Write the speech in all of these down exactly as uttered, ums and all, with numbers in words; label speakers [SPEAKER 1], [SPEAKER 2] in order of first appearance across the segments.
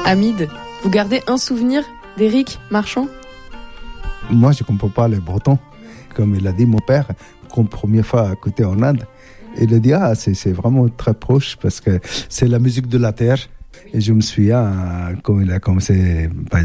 [SPEAKER 1] Hamid, vous gardez un souvenir d'Éric Marchand ?
[SPEAKER 2] Moi, je ne comprends pas les Bretons. Comme il a dit mon père, comme première fois à côté en Inde, il a dit, ah, c'est, c'est vraiment très proche parce que c'est la musique de la terre. Et je me souviens, quand il a commencé,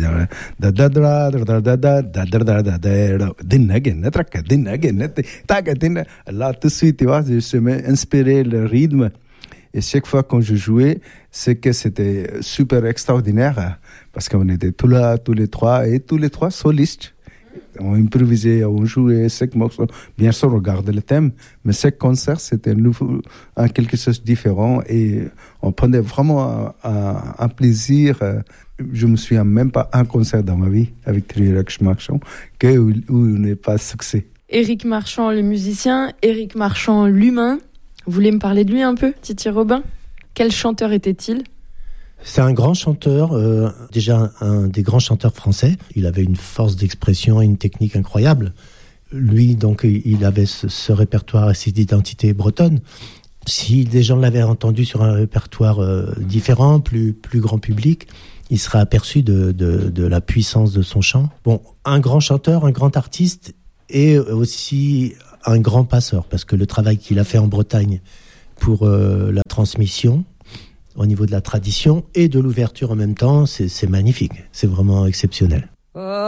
[SPEAKER 2] là, tout de suite, tu vois, je me suis inspiré le rythme. Et chaque fois quand je jouais, c'est que c'était super extraordinaire parce qu'on était tous là, tous les trois, et tous les trois solistes. On improvisait, on jouait cinq morceaux. Bien sûr, on regardait le thème, mais chaque concert, c'était nouveau, un quelque chose de différent et on prenait vraiment un, un, un plaisir. Je me souviens même pas un concert dans ma vie avec Éric Marchand que où, où il n'est pas succès.
[SPEAKER 1] Éric Marchand, le musicien, Éric Marchand, l'humain. Vous voulez me parler de lui un peu, Titi Robin ? Quel chanteur était-il ?
[SPEAKER 3] C'est un grand chanteur, euh, déjà un, un des grands chanteurs français. Il avait une force d'expression et une technique incroyable. Lui, donc, il avait ce, ce répertoire et cette identité bretonne. Si des gens l'avaient entendu sur un répertoire euh, différent, plus, plus grand public, il serait aperçu de, de, de la puissance de son chant. Bon, un grand chanteur, un grand artiste et aussi un grand passeur, parce que le travail qu'il a fait en Bretagne pour euh, la transmission, au niveau de la tradition et de l'ouverture en même temps, c'est, c'est magnifique, c'est vraiment exceptionnel.